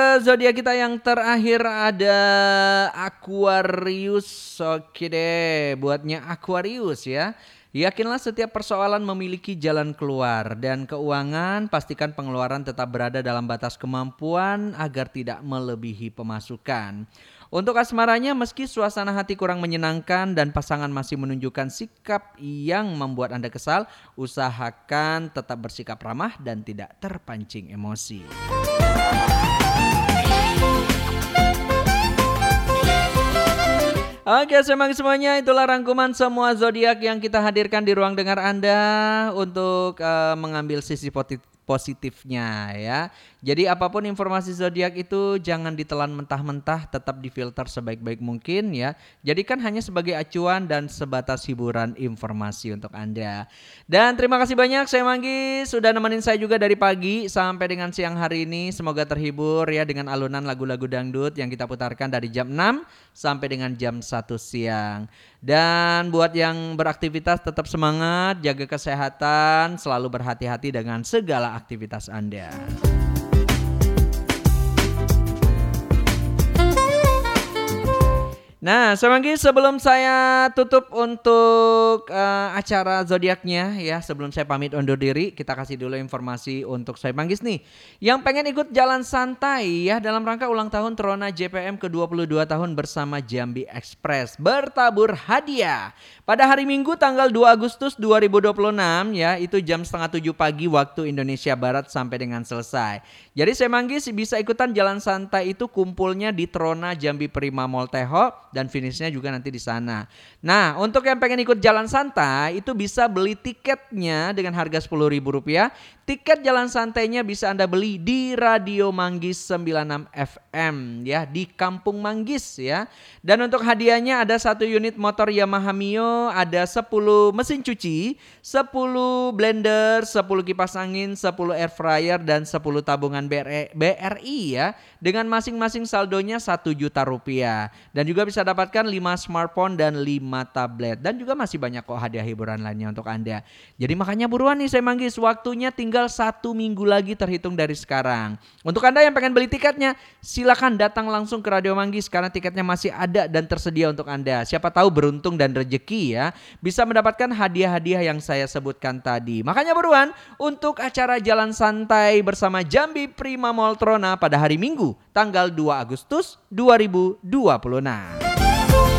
zodiak kita yang terakhir ada Aquarius. Oke deh, buatnya Aquarius ya. Yakinlah setiap persoalan memiliki jalan keluar dan keuangan pastikan pengeluaran tetap berada dalam batas kemampuan agar tidak melebihi pemasukan. Untuk asmaranya meski suasana hati kurang menyenangkan dan pasangan masih menunjukkan sikap yang membuat Anda kesal, usahakan tetap bersikap ramah dan tidak terpancing emosi. Oke, semuanya itulah rangkuman semua zodiak yang kita hadirkan di ruang dengar Anda untuk mengambil sisi positifnya ya. Jadi apapun informasi zodiak itu jangan ditelan mentah-mentah, tetap difilter sebaik-baik mungkin ya. Jadikan hanya sebagai acuan dan sebatas hiburan informasi untuk Anda. Dan terima kasih banyak saya Manggi sudah nemenin saya juga dari pagi sampai dengan siang hari ini. Semoga terhibur ya dengan alunan lagu-lagu dangdut yang kita putarkan dari jam 6 sampai dengan jam 1 siang. Dan buat yang beraktivitas tetap semangat, jaga kesehatan, selalu berhati-hati dengan segala aktivitas Anda. Nah, semanggi sebelum saya tutup untuk acara zodiaknya ya, sebelum saya pamit undur diri, kita kasih dulu informasi untuk saya Manggis nih. Yang pengen ikut jalan santai ya dalam rangka ulang tahun Trona JPM ke-22 tahun bersama Jambi Express. Bertabur hadiah pada hari Minggu tanggal 2 Agustus 2026 ya, itu jam 6:30 pagi waktu Indonesia Barat sampai dengan selesai. Jadi saya Manggis bisa ikutan jalan santai itu kumpulnya di Trona Jambi Prima Mall Teho dan finishnya juga nanti di sana. Nah, untuk yang pengen ikut jalan santai itu bisa beli tiketnya dengan harga Rp10.000. Tiket jalan santainya bisa Anda beli di Radio Manggis 96 FM ya, di Kampung Manggis ya. Dan untuk hadiahnya ada 1 unit motor Yamaha Mio, ada 10 mesin cuci, 10 blender, 10 kipas angin, 10 air fryer dan 10 tabungan BRI ya. Dengan masing-masing saldonya Rp1.000.000. Dan juga bisa dapatkan 5 smartphone dan 5 tablet. Dan juga masih banyak kok hadiah hiburan lainnya untuk Anda. Jadi makanya buruan nih saya Manggis, waktunya tinggal 1 minggu lagi terhitung dari sekarang. Untuk Anda yang pengen beli tiketnya, silakan datang langsung ke Radio Manggis karena tiketnya masih ada dan tersedia untuk Anda. Siapa tahu beruntung dan rezeki ya, bisa mendapatkan hadiah-hadiah yang saya sebutkan tadi. Makanya buruan untuk acara jalan santai bersama Jambi Prima Mall Trona pada hari Minggu tanggal 2 Agustus 2026.